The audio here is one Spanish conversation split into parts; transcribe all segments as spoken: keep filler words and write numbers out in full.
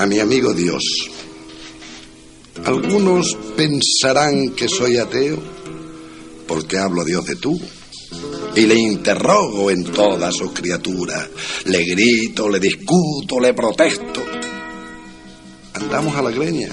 a mi amigo Dios. Algunos pensarán que soy ateo porque hablo a Dios de tú y le interrogo en todas sus criaturas. Le grito, le discuto, le protesto. Andamos a la greña.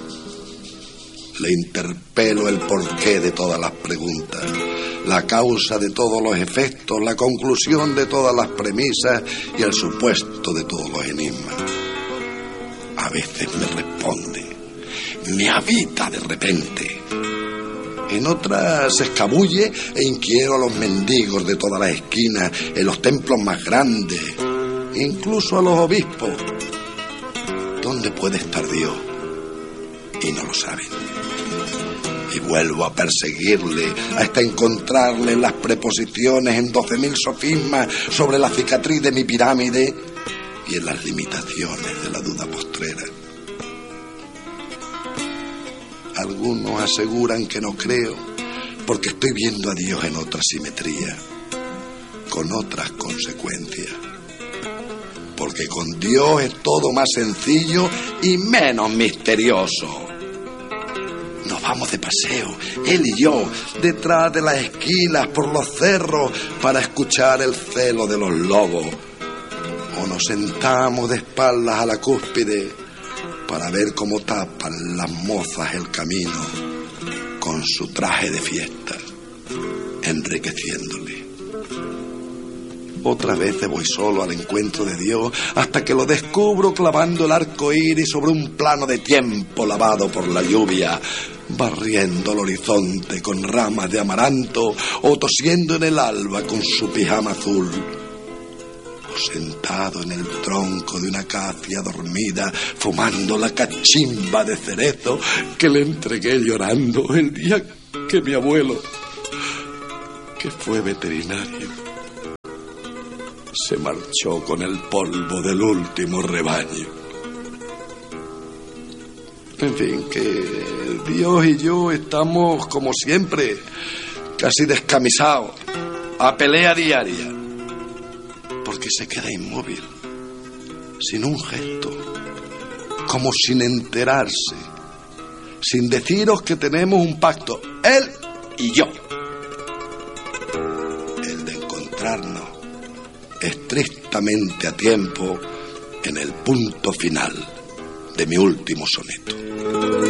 Le interpelo el porqué de todas las preguntas, la causa de todos los efectos, la conclusión de todas las premisas y el supuesto de todos los enigmas. A veces me responde, me habita de repente. En otras se escabulle e inquiero a los mendigos de todas las esquinas, en los templos más grandes, incluso a los obispos. ¿Dónde puede estar Dios? Y no lo saben. Y vuelvo a perseguirle hasta encontrarle en las preposiciones, en doce mil sofismas sobre la cicatriz de mi pirámide y en las limitaciones de la duda postrera. Algunos aseguran que no creo porque estoy viendo a Dios en otra simetría, con otras consecuencias. Porque con Dios es todo más sencillo y menos misterioso. Nos vamos de paseo, él y yo, detrás de las esquinas, por los cerros, para escuchar el celo de los lobos. O nos sentamos de espaldas a la cúspide para ver cómo tapan las mozas el camino con su traje de fiesta, enriqueciéndole. Otras veces voy solo al encuentro de Dios hasta que lo descubro clavando el arco iris sobre un plano de tiempo lavado por la lluvia, barriendo el horizonte con ramas de amaranto o tosiendo en el alba con su pijama azul, o sentado en el tronco de una acacia dormida fumando la cachimba de cerezo que le entregué llorando el día que mi abuelo, que fue veterinario, se marchó con el polvo del último rebaño. En fin, que Dios y yo estamos como siempre, casi descamisados, a pelea diaria, porque se queda inmóvil, sin un gesto, como sin enterarse, sin deciros que tenemos un pacto, él y yo, el de encontrarnos estrictamente a tiempo en el punto final de mi último soneto.